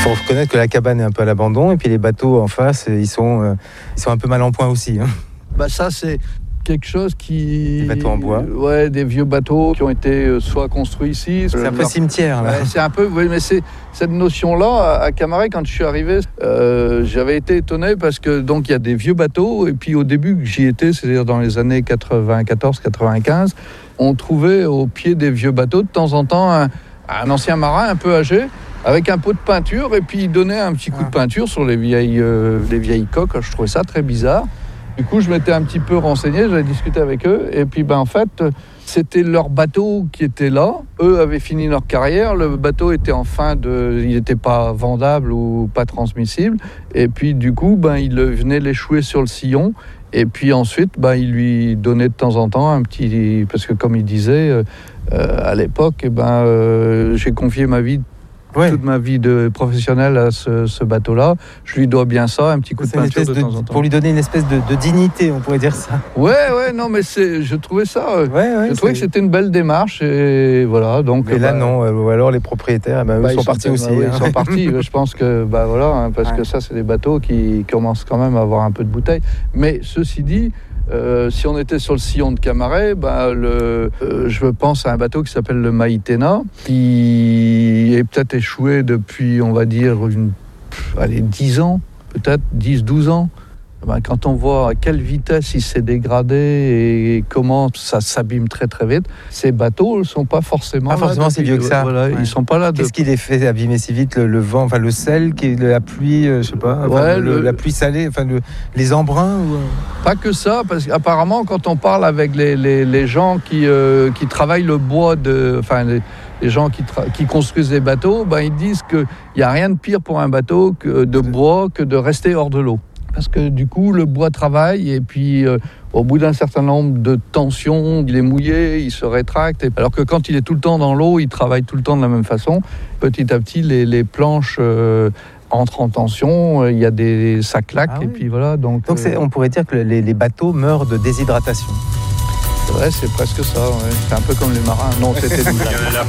faut reconnaître que la cabane est un peu à l'abandon et puis les bateaux en face, ils sont un peu mal en point aussi. Ça, c'est quelque chose qui... Des bateaux en bois. Ouais, des vieux bateaux qui ont été soit construits ici... C'est un peu cimetière, là. Ouais, c'est un peu... Oui, mais c'est cette notion-là, à Camaret, quand je suis arrivé, j'avais été étonné parce que, donc, il y a des vieux bateaux, et puis au début que j'y étais, c'est-à-dire dans les années 94-95, on trouvait au pied des vieux bateaux, de temps en temps, un ancien marin un peu âgé, avec un pot de peinture, et puis il donnait un petit coup de peinture sur les vieilles coques. Je trouvais ça très bizarre. Du coup, je m'étais un petit peu renseigné, j'avais discuté avec eux, et puis en fait, c'était leur bateau qui était là. Eux avaient fini leur carrière, le bateau était il n'était pas vendable ou pas transmissible, et puis du coup, ils venaient l'échouer sur le sillon, et puis ensuite, ils lui donnaient de temps en temps un petit... Parce que comme il disait, à l'époque, j'ai confié toute ma vie de professionnel à ce bateau-là. Je lui dois bien ça, un petit coup de peinture de temps en temps. Pour lui donner une espèce de dignité, on pourrait dire ça. Ouais, non, mais je trouvais ça... je trouvais que c'était une belle démarche, et voilà. Donc, mais là, non. Ou alors les propriétaires, eux sont partis aussi. Ils sont partis. Je pense que, parce que ça, c'est des bateaux qui commencent quand même à avoir un peu de bouteille. Mais ceci dit... si on était sur le sillon de Camaret, je pense à un bateau qui s'appelle le Maïtena, qui est peut-être échoué depuis, on va dire, 10 ans, peut-être 10-12 ans. Quand on voit à quelle vitesse il s'est dégradé et comment ça s'abîme très très vite, ces bateaux ne sont pas forcément si vieux que ça. Voilà, ils sont pas là. Qu'est-ce qui les fait abîmer si vite? Le vent, le sel, la pluie, je sais pas, la pluie salée, les embruns Pas que ça, parce qu'apparemment quand on parle avec les gens qui travaillent le bois, les gens qui construisent des bateaux, ils disent qu'il n'y a rien de pire pour un bateau de bois que de rester hors de l'eau. Parce que du coup, le bois travaille et puis au bout d'un certain nombre de tensions, il est mouillé, il se rétracte. Alors que quand il est tout le temps dans l'eau, il travaille tout le temps de la même façon. Petit à petit, les planches entrent en tension, ça claque et puis voilà. Donc on pourrait dire que les bateaux meurent de déshydratation. Ouais, c'est presque ça. Ouais. C'est un peu comme les marins. Non, c'était